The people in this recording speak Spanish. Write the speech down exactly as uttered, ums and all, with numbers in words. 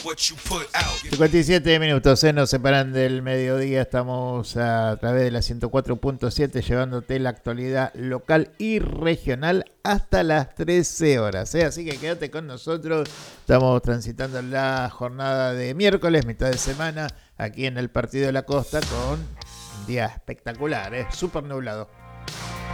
cincuenta y siete minutos, ¿eh? Nos separan del mediodía. Estamos a través de la ciento cuatro punto siete llevándote la actualidad local y regional hasta las trece horas, ¿eh? Así que quédate con nosotros. Estamos transitando la jornada de miércoles, mitad de semana, aquí en el Partido de la Costa, con un día espectacular, ¿eh? Súper nublado.